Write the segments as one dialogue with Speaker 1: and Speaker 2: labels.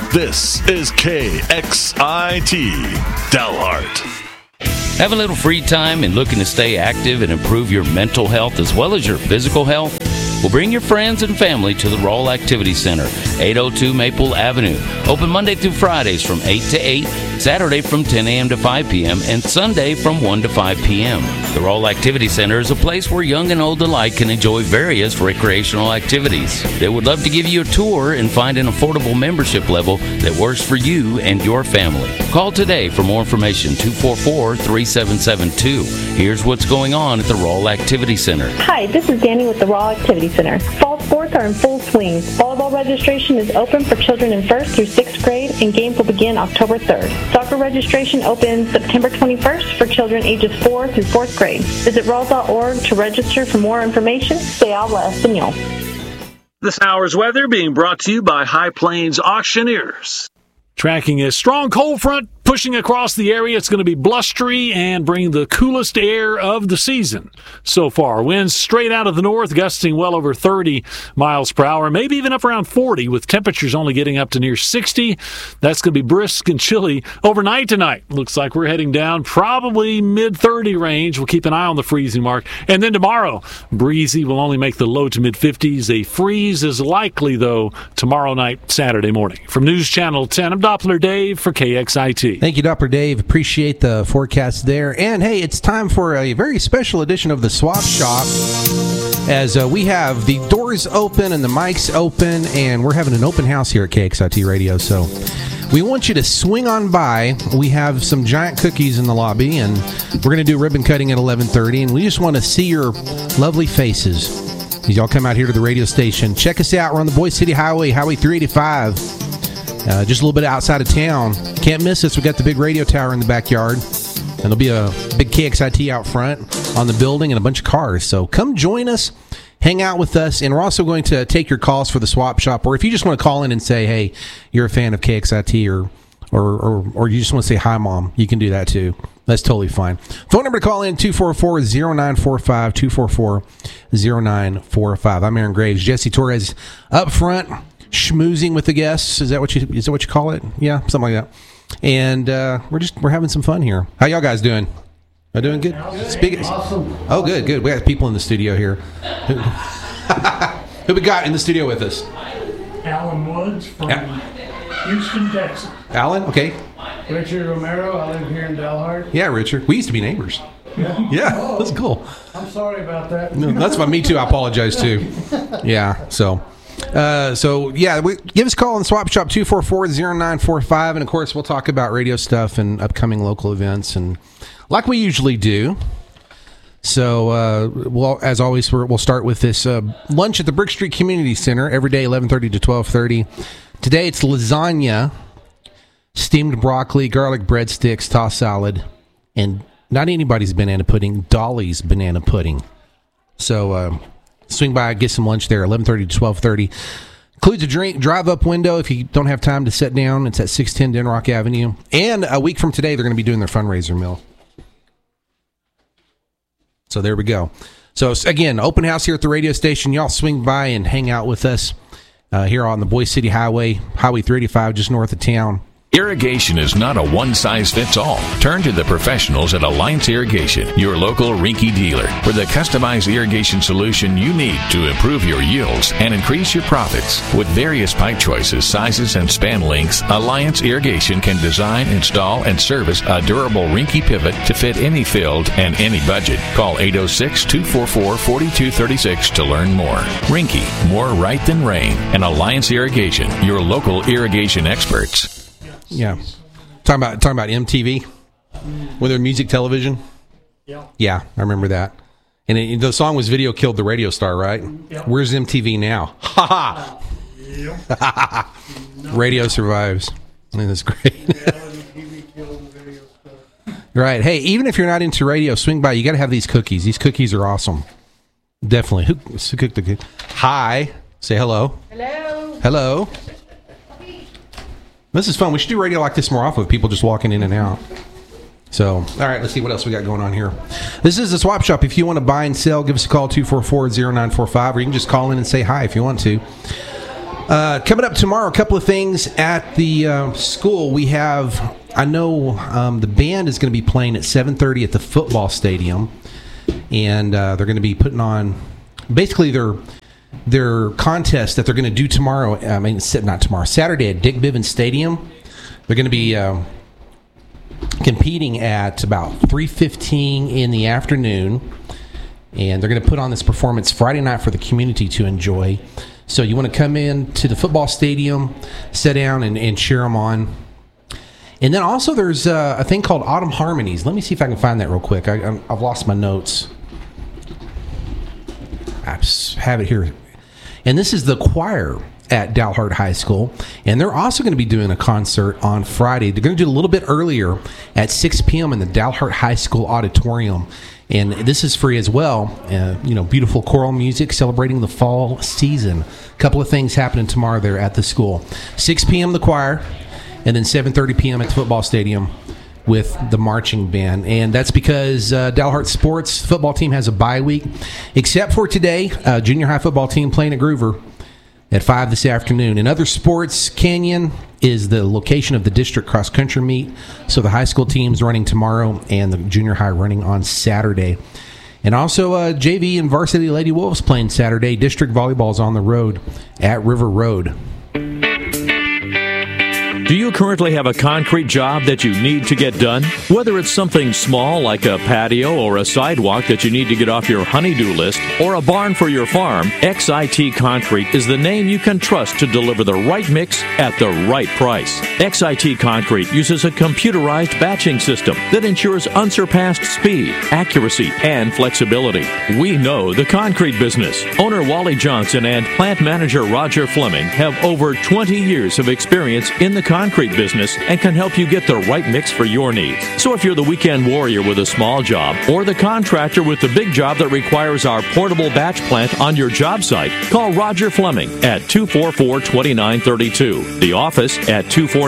Speaker 1: This is KXIT Dalhart.
Speaker 2: Have a little free time and looking to stay active and improve your mental health as well as your physical health? Well, bring your friends and family to the Roll Activity Center, 802 Maple Avenue. Open Monday through Fridays from 8 to 8, Saturday from 10 a.m. to 5 p.m., and Sunday from 1 to 5 p.m. The Roll Activity Center is a place where young and old alike can enjoy various recreational activities. They would love to give you a tour and find an affordable membership level that works for you and your family. Call today for more information, 244-3772. Here's what's going on at the Roll Activity Center.
Speaker 3: Hi, this is Danny with the Roll Activity Center. Fall sports are in full swing. Volleyball registration is open for children in 1st through 6th grade, and games will begin October 3rd. Soccer registration opens September 21st for children ages 4 through 4th grade. Visit roll.org to register for more information. Se habla español.
Speaker 4: This hour's weather being brought to you by High Plains Auctioneers.
Speaker 5: Tracking a strong cold front pushing across the area. It's going to be blustery and bring the coolest air of the season so far. Winds straight out of the north, gusting well over 30 miles per hour, maybe even up around 40, with temperatures only getting up to near 60. That's going to be brisk and chilly overnight tonight. Looks like we're heading down probably mid-30 range. We'll keep an eye on the freezing mark. And then tomorrow, breezy will only make the low to mid-50s. A freeze is likely, though, tomorrow night, Saturday morning. From News Channel 10, I'm Doppler Dave for KXIT.
Speaker 6: Thank you, Doppler Dave. Appreciate the forecast there. And, hey, it's time for a very special edition of the Swap Shop, as we have the doors open and the mics open, and we're having an open house here at KXIT Radio. So we want you to swing on by. We have some giant cookies in the lobby, and we're going to do ribbon cutting at 11:30, and we just want to see your lovely faces as y'all come out here to the radio station. Check us out. We're on the Boise City Highway, Highway 385. Just a little bit outside of town. Can't miss us. We got the big radio tower in the backyard. And there'll be a big KXIT out front on the building and a bunch of cars. So come join us, hang out with us. And we're also going to take your calls for the Swap Shop. Or if you just want to call in and say, hey, you're a fan of KXIT or you just want to say hi, Mom, you can do that too. That's totally fine. Phone number to call in, 244-0945, 244-0945. I'm Aaron Graves. Jesse Torres up front, schmoozing with the guests. Is that what you call it? Yeah, something like that. And we're having some fun here. How y'all guys doing? Are doing good? Awesome. Oh, good. We got people in the studio here. Who we got in the studio with us?
Speaker 7: Alan Woods from Houston, Texas.
Speaker 6: Alan, okay.
Speaker 7: Richard Romero, I live here in Dalhart.
Speaker 6: Yeah, Richard. We used to be neighbors. Yeah, that's cool.
Speaker 7: I'm sorry about that.
Speaker 6: No, that's fine. Me too. I apologize too. Yeah, so give us a call on Swap Shop, 244-0945, and of course we'll talk about radio stuff and upcoming local events, and like we usually do. So, as always, we'll start with this lunch at the Brick Street Community Center every day, 11:30 to 12:30. Today it's lasagna, steamed broccoli, garlic breadsticks, tossed salad, and not anybody's banana pudding, Dolly's banana pudding. So, swing by, get some lunch there, 11:30 to 12:30. Includes a drink, drive-up window if you don't have time to sit down. It's at 610 Denrock Avenue. And a week from today, they're going to be doing their fundraiser meal. So there we go. So, again, open house here at the radio station. Y'all swing by and hang out with us here on the Boise City Highway, Highway 385, just north of town.
Speaker 8: Irrigation is not a one-size-fits-all. Turn to the professionals at Alliance Irrigation, your local Rinky dealer, for the customized irrigation solution you need to improve your yields and increase your profits. With various pipe choices, sizes, and span lengths, Alliance Irrigation can design, install, and service a durable Rinky pivot to fit any field and any budget. Call 806-244-4236 to learn more. Rinky, more right than rain. And Alliance Irrigation, your local irrigation experts.
Speaker 6: Yeah, talking about MTV with their music television. Yeah, I remember that. And the song was "Video Killed the Radio Star," right? Yep. Where's MTV now? Ha ha! Radio survives. That's great. Right. Hey, even if you're not into radio, swing by. You got to have these cookies. These cookies are awesome. Definitely. Who cooked the cookies? Hi. Say hello. Hello. This is fun. We should do radio like this more often with people just walking in and out. So, all right, let's see what else we got going on here. This is the Swap Shop. If you want to buy and sell, give us a call, 244-0945, or you can just call in and say hi if you want to. Coming up tomorrow, a couple of things at the school. We have, I know the band is going to be playing at 7:30 at the football stadium, and they're going to be putting on basically their contest that they're going to do tomorrow. I mean, not tomorrow, Saturday at Dick Bivens Stadium. They're going to be competing at about 3:15 in the afternoon, and they're going to put on this performance Friday night for the community to enjoy. So you want to come in to the football stadium, sit down, and cheer them on. And then also there's a thing called Autumn Harmonies. Let me see if I can find that real quick. I've lost my notes. I have it here. And this is the choir at Dalhart High School. And they're also going to be doing a concert on Friday. They're going to do it a little bit earlier at 6 p.m. in the Dalhart High School auditorium. And this is free as well. Beautiful choral music celebrating the fall season. A couple of things happening tomorrow there at the school. 6 p.m. the choir, and then 7:30 p.m. at the football stadium with the marching band. And that's because Dalhart Sports football team has a bye week, except for today, junior high football team playing at Groover at 5 this afternoon. In other sports, Canyon is the location of the district cross-country meet. So the high school team's running tomorrow and the junior high running on Saturday. And also JV and Varsity Lady Wolves playing Saturday. District volleyball's on the road at River Road.
Speaker 9: Do you currently have a concrete job that you need to get done? Whether it's something small like a patio or a sidewalk that you need to get off your honey-do list, or a barn for your farm, XIT Concrete is the name you can trust to deliver the right mix at the right price. XIT Concrete uses a computerized batching system that ensures unsurpassed speed, accuracy, and flexibility. We know the concrete business. Owner Wally Johnson and plant manager Roger Fleming have over 20 years of experience in the concrete business and can help you get the right mix for your needs. So if you're the weekend warrior with a small job or the contractor with the big job that requires our portable batch plant on your job site, call Roger Fleming at 244-2932, the office at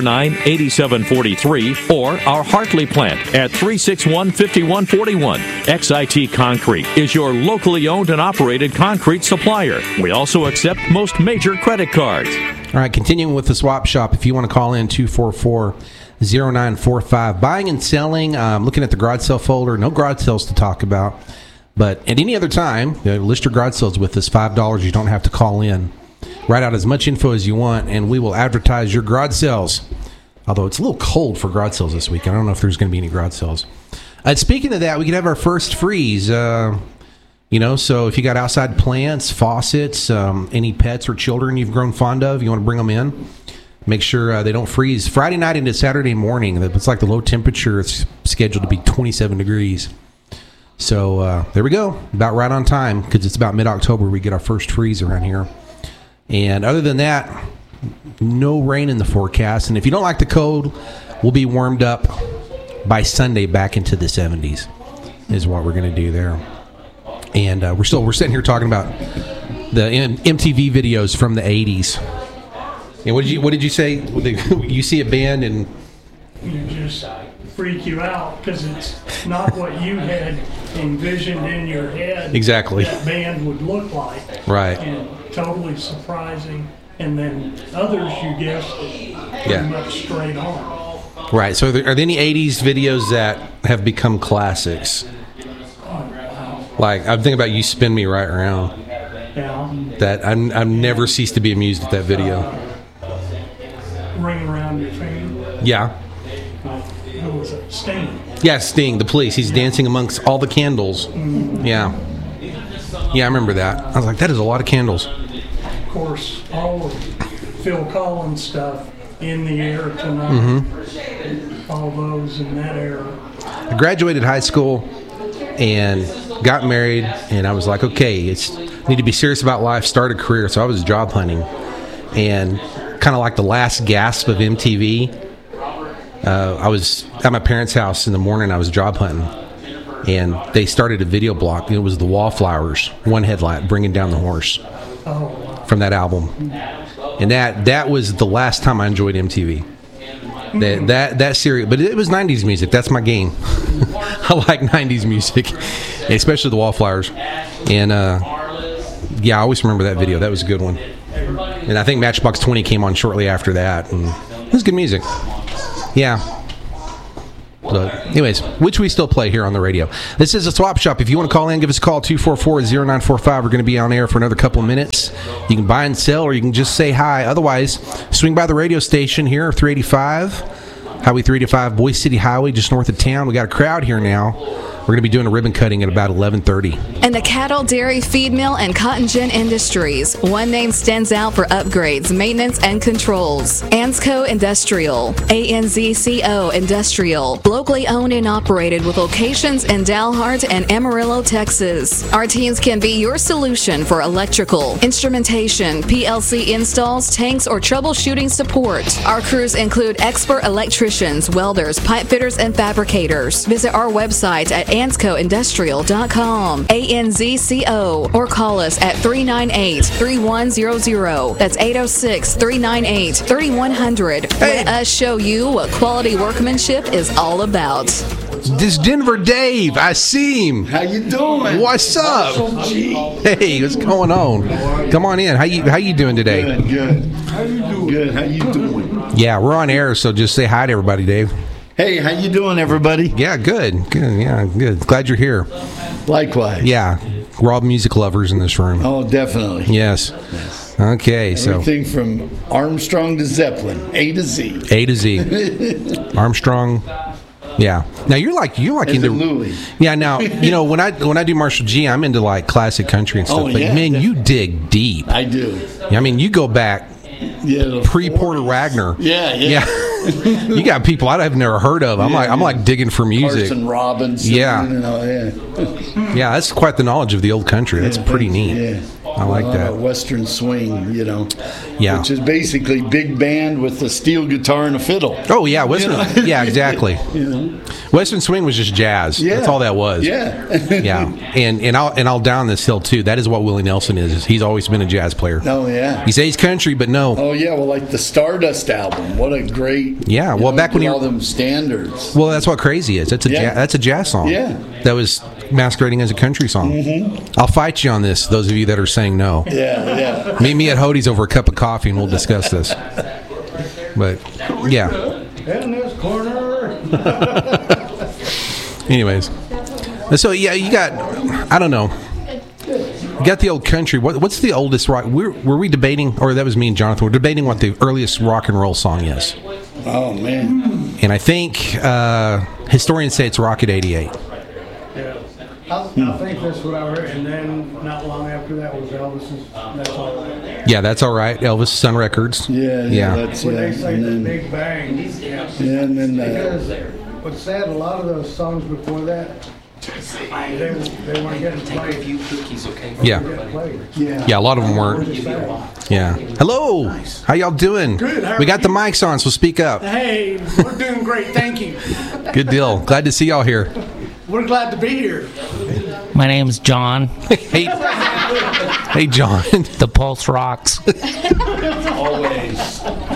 Speaker 9: 249-8743, or our Hartley plant at 361-5141. XIT Concrete is your locally owned and operated concrete supplier. We also accept most major credit cards.
Speaker 6: All right, continuing with the swap shop, if you want to call in 244-0945. Buying and selling, looking at the garage sale folder, no garage sales to talk about. But at any other time, list your garage sales with us, $5. You don't have to call in. Write out as much info as you want, and we will advertise your garage sales. Although it's a little cold for garage sales this week. I don't know if there's going to be any garage sales. Speaking of that, we could have our first freeze. So if you got outside plants, faucets, any pets or children you've grown fond of, you want to bring them in, make sure they don't freeze. Friday night into Saturday morning, it's like the low temperature. It's scheduled to be 27 degrees. So there we go. About right on time, because it's about mid-October we get our first freeze around here. And other than that, no rain in the forecast. And if you don't like the cold, we'll be warmed up by Sunday back into the 70s is what we're going to do there. And we're sitting here talking about the MTV videos from the 80s. And what did you say? You see a band and
Speaker 7: you just freak you out because it's not what you had envisioned in your head.
Speaker 6: Exactly.
Speaker 7: That band would look like.
Speaker 6: Right.
Speaker 7: And totally surprising. And then others you guessed pretty much straight on.
Speaker 6: Right. So are there any 80s videos that have become classics? Like, I'm thinking about You Spin Me Right Around.
Speaker 7: Yeah.
Speaker 6: That I've never ceased to be amused at that video.
Speaker 7: Ring Around Your Finger.
Speaker 6: Yeah.
Speaker 7: Who was it? Sting.
Speaker 6: Yeah, Sting, the Police. He's dancing amongst all the candles. Mm-hmm. Yeah. Yeah, I remember that. I was like, that is a lot of candles.
Speaker 7: Of course, all of Phil Collins stuff, In the Air Tonight. Mm-hmm. All those in that era.
Speaker 6: I graduated high school and got married, and I was like, okay, I need to be serious about life, start a career. So I was job hunting, and kind of like the last gasp of MTV, I was at my parents' house in the morning. I was job hunting, and they started a video block. It was the Wallflowers, One Headlight, Bringing Down the Horse, from that album. And that was the last time I enjoyed MTV. That series, but it was 90s music. That's my game. I like 90s music, especially the Wallflowers. And I always remember that video. That was a good one. And I think Matchbox 20 came on shortly after that. And it was good music. Yeah. But anyways, which we still play here on the radio. This is a swap shop. If you want to call in, give us a call, 244-0945. We're going to be on air for another couple of minutes. You can buy and sell, or you can just say hi. Otherwise, swing by the radio station here, 385, Highway 385, Boise City Highway, just north of town. We got a crowd here now. We're going to be doing a ribbon cutting at about 11:30.
Speaker 10: In the cattle, dairy, feed mill, and cotton gin industries, one name stands out for upgrades, maintenance, and controls. ANZCO Industrial. ANZCO Industrial. Locally owned and operated with locations in Dalhart and Amarillo, Texas. Our teams can be your solution for electrical, instrumentation, PLC installs, tanks, or troubleshooting support. Our crews include expert electricians, welders, pipe fitters, and fabricators. Visit our website at ANZCOindustrial.com, ANZCO, or call us at 398-3100. That's 806-398-3100. Let us show you what quality workmanship is all about.
Speaker 6: This Denver Dave, I see him.
Speaker 11: How you doing?
Speaker 6: What's up? Hey, what's going on? Come on in. How you doing today?
Speaker 11: Good. How you doing? Good. How you doing?
Speaker 6: Yeah, we're on air, so just say hi to everybody, Dave.
Speaker 11: Hey, how you doing, everybody?
Speaker 6: Yeah, good. Good. Yeah, good. Glad you're here.
Speaker 11: Likewise.
Speaker 6: Yeah, we're all music lovers in this room.
Speaker 11: Oh, definitely.
Speaker 6: Yes. Okay,
Speaker 11: everything from Armstrong to Zeppelin, A to Z.
Speaker 6: A to Z. Armstrong. Yeah. Now you're like into
Speaker 11: Louis.
Speaker 6: Yeah. Now when I do Marshall G, I'm into like classic country and stuff.
Speaker 11: Oh,
Speaker 6: but
Speaker 11: yeah,
Speaker 6: man,
Speaker 11: definitely.
Speaker 6: you dig deep.
Speaker 11: I do.
Speaker 6: I mean, you go back.
Speaker 11: Yeah.
Speaker 6: Pre-Porter Wagner.
Speaker 11: Yeah.
Speaker 6: You got people I've never heard of. I'm like digging for music.
Speaker 11: Carson Robinson.
Speaker 6: Yeah. Yeah, that's quite the knowledge of the old country. That's pretty neat.
Speaker 11: Yeah.
Speaker 6: I like that.
Speaker 11: Western swing,
Speaker 6: Yeah.
Speaker 11: Which is basically big band with a steel guitar and a fiddle.
Speaker 6: Oh yeah, Western. Yeah, exactly. Western swing was just jazz.
Speaker 11: Yeah.
Speaker 6: That's all that was.
Speaker 11: Yeah.
Speaker 6: Yeah. And I'll down this hill too. That is what Willie Nelson is. He's always been a jazz player.
Speaker 11: Oh yeah.
Speaker 6: He says country, but no.
Speaker 11: Oh yeah. Well, like the Stardust album. What a great.
Speaker 6: Yeah. Well, back when you
Speaker 11: all them standards.
Speaker 6: Well, that's what Crazy is. That's a jazz song.
Speaker 11: Yeah.
Speaker 6: That was masquerading as a country song.
Speaker 11: Mm-hmm.
Speaker 6: I'll fight you on this. Those of you that are saying no.
Speaker 11: Yeah.
Speaker 6: Meet me at Hodie's over a cup of coffee and we'll discuss this. But yeah.
Speaker 7: In this corner.
Speaker 6: Anyways, so yeah, you got. I don't know. You got the old country. What's the oldest rock? Were we debating, or that was me and Jonathan? We're debating what the earliest rock and roll song is.
Speaker 11: Oh man.
Speaker 6: And I think historians say it's Rocket 88.
Speaker 7: I think that's what I heard, and then not long after that was Elvis's That's All Right.
Speaker 6: Yeah, That's All Right. Elvis Sun Records.
Speaker 11: Yeah. That's
Speaker 7: When they say
Speaker 11: and
Speaker 7: the
Speaker 11: then,
Speaker 7: Big Bang.
Speaker 11: yeah, and then
Speaker 7: Because what's sad, a lot of those songs before that, they weren't getting played.
Speaker 6: Yeah. Yeah, a lot of them weren't. Yeah. Hello. How y'all doing?
Speaker 7: Good. How
Speaker 6: We
Speaker 7: are
Speaker 6: got the
Speaker 7: you?
Speaker 6: mics on, so speak up.
Speaker 7: Hey, we're doing great. Thank you.
Speaker 6: Good deal. Glad to see y'all here.
Speaker 7: We're glad to be here.
Speaker 12: My name's John.
Speaker 6: Hey, John.
Speaker 12: The Pulse rocks.
Speaker 11: always.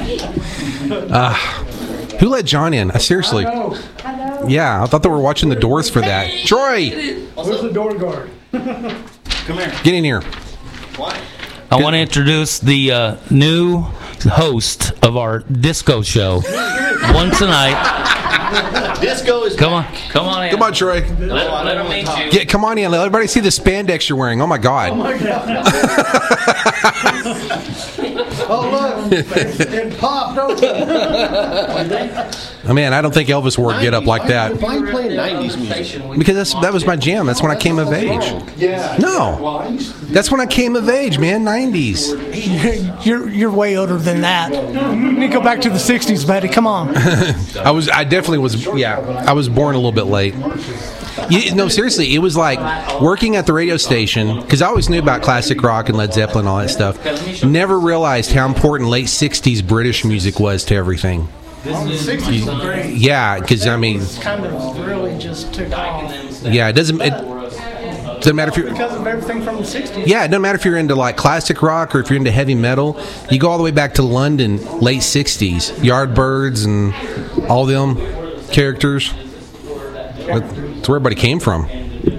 Speaker 6: Who let John in? Seriously.
Speaker 7: Hello.
Speaker 6: Yeah, I thought they were watching the Doors for that. Troy,
Speaker 7: Where's the door guard?
Speaker 11: Come here.
Speaker 6: get in here.
Speaker 12: I want to introduce the new host of our disco show. Once a night.
Speaker 11: Disco is.
Speaker 12: Come on in.
Speaker 6: Come on, Troy.
Speaker 12: Let him meet you.
Speaker 6: Come on in. Let everybody see the spandex you're wearing. Oh my God.
Speaker 7: Oh, look. It popped open.
Speaker 6: Oh, man, I don't think Elvis wore a get up like that.
Speaker 11: Why are you playing 90s music?
Speaker 6: Because that was my jam. That's when I came of age.
Speaker 11: Yeah.
Speaker 6: No. That's when I came of age, man. 90s.
Speaker 13: You're way older than that. You need to go back to the 60s, buddy. Come on.
Speaker 6: I definitely was. Yeah, I was born a little bit late. No, seriously, it was like working at the radio station, because I always knew about classic rock and Led Zeppelin and all that stuff. Never realized how important late 60s British music was to everything.
Speaker 13: The 60s were great.
Speaker 6: Yeah, because I mean,
Speaker 13: It's kind of really just took off.
Speaker 6: yeah, it doesn't matter if you're.
Speaker 13: Because of everything from the 60s.
Speaker 6: Yeah, it doesn't matter if you're into like classic rock or if you're into heavy metal. You go all the way back to London, late 60s, Yardbirds and all them characters. That's where everybody came from.
Speaker 13: Yeah,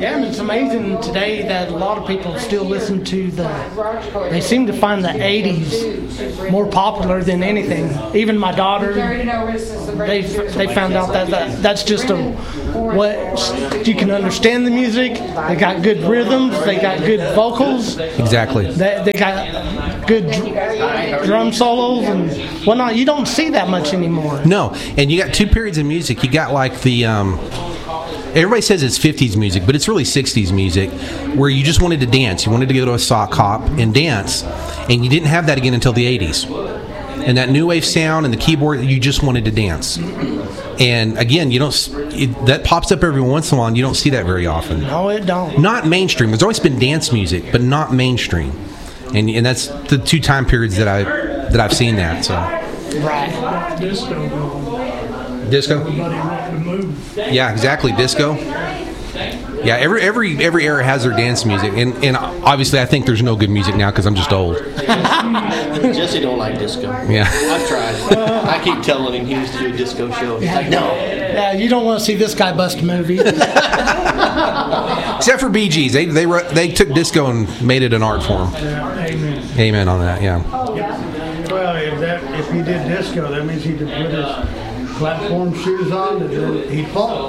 Speaker 13: Yeah, and it's amazing today that a lot of people still listen to they seem to find the 80s more popular than anything. Even my daughter, they found out that that's just what you can understand the music. They got good rhythms, they got good vocals.
Speaker 6: Exactly.
Speaker 13: They got good drum solos and whatnot. You don't see that much anymore.
Speaker 6: No, and you got two periods of music. You got like the everybody says it's 50s music, but it's really 60s music, where you just wanted to dance. You wanted to go to a sock hop and dance, and you didn't have that again until the 80s. And that new wave sound and the keyboard, you just wanted to dance. And again, that pops up every once in a while, and you don't see that very often.
Speaker 13: No, it don't.
Speaker 6: Not mainstream. There's always been dance music, but not mainstream. And that's the two time periods that I've seen that. So.
Speaker 13: Right.
Speaker 6: Disco. Yeah, exactly. Disco. Yeah, every era has their dance music, and obviously I think there's no good music now because I'm just old.
Speaker 14: Jesse don't like disco.
Speaker 6: Yeah,
Speaker 14: I've tried. I keep telling him he needs to do a disco show. He's like, no.
Speaker 13: Yeah, you don't want to see this guy bust a movie.
Speaker 6: Except for Bee Gees, they took disco and made it an art form.
Speaker 7: Yeah, amen.
Speaker 6: Amen on that. Yeah.
Speaker 7: Well, if he did disco, that means he could put his platform shoes on and then he'd fall.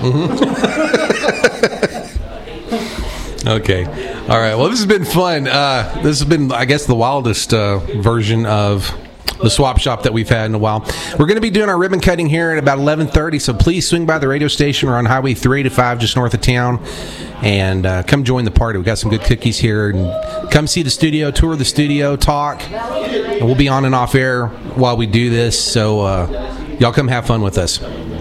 Speaker 6: Okay. All right. Well, this has been fun. This has been, I guess, the wildest version of the swap shop that we've had in a while. We're going to be doing our ribbon cutting here at about 11:30, so please swing by the radio station. We're on Highway 385 just north of town, and come join the party. We've got some good cookies here, and come see the studio, tour the studio, talk, and we'll be on and off air while we do this, so y'all come have fun with us.